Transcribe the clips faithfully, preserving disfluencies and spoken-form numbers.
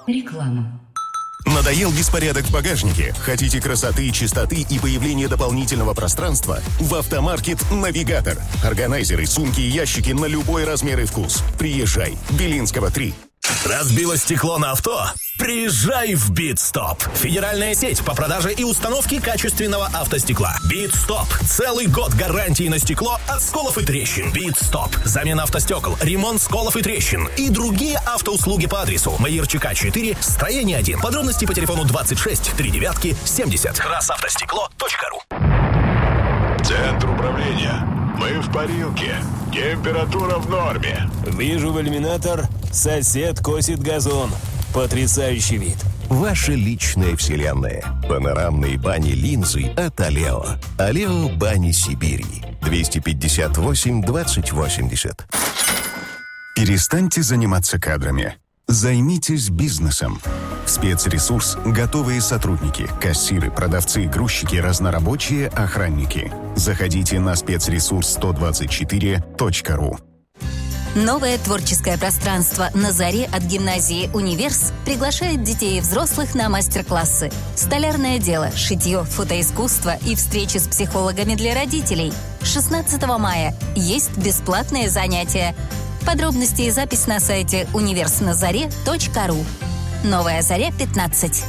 Реклама. Надоел беспорядок в багажнике? Хотите красоты, чистоты и появления дополнительного пространства? В «Автомаркет» «Навигатор». Органайзеры, сумки и ящики на любой размер и вкус. Приезжай. Белинского, три. Разбило стекло на авто? Приезжай в «Битстоп». Федеральная сеть по продаже и установке качественного автостекла. «Битстоп». Целый год гарантии на стекло от сколов и трещин. «Битстоп». Замена автостекол, ремонт сколов и трещин и другие автоуслуги по адресу Маирчика четыре, строение один. Подробности по телефону двадцать шесть три девятки семьдесят. красавтостекло точка ру. Центр управления. Мы в парилке. Температура в норме. Вижу в иллюминатор. Сосед косит газон. Потрясающий вид. Ваша личная вселенная. Панорамные бани-линзы от Алео. Алео Бани Сибири. двести пятьдесят восемь двадцать восемьдесят. Перестаньте заниматься кадрами. Займитесь бизнесом. Спецресурс – готовые сотрудники, кассиры, продавцы, грузчики, разнорабочие, охранники. Заходите на спецресурс сто двадцать четыре точка ру. Новое творческое пространство «На заре» от гимназии «Универс» приглашает детей и взрослых на мастер-классы. Столярное дело, шитье, фотоискусство и встречи с психологами для родителей. шестнадцатого мая есть бесплатные занятия. Подробности и запись на сайте универс на заре точка ру. Новая заря пятнадцать.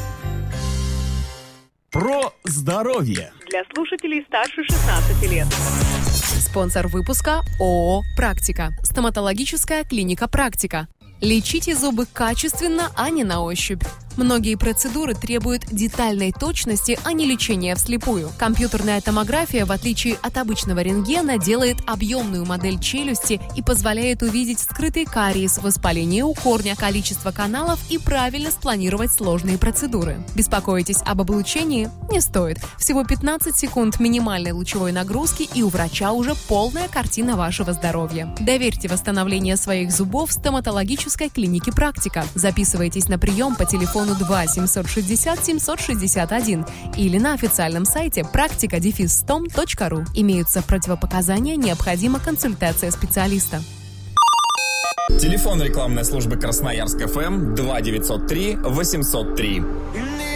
Про здоровье. Для слушателей старше шестнадцати лет. Спонсор выпуска ООО «Практика». Стоматологическая клиника «Практика». Лечите зубы качественно, а не на ощупь. Многие процедуры требуют детальной точности, а не лечения вслепую. Компьютерная томография, в отличие от обычного рентгена, делает объемную модель челюсти и позволяет увидеть скрытый кариес, воспаление у корня, количество каналов и правильно спланировать сложные процедуры. Беспокойтесь об облучении? Не стоит. Всего пятнадцать секунд минимальной лучевой нагрузки, и у врача уже полная картина вашего здоровья. Доверьте восстановление своих зубов стоматологической клинике «Практика». Записывайтесь на прием по телефону два семьсот шестьдесят семьсот шестьдесят один или на официальном сайте практика дефис стом точка ру. Имеются противопоказания, необходима консультация специалиста. Телефон рекламной службы Красноярск ФМ два девятьсот три восемьсот три.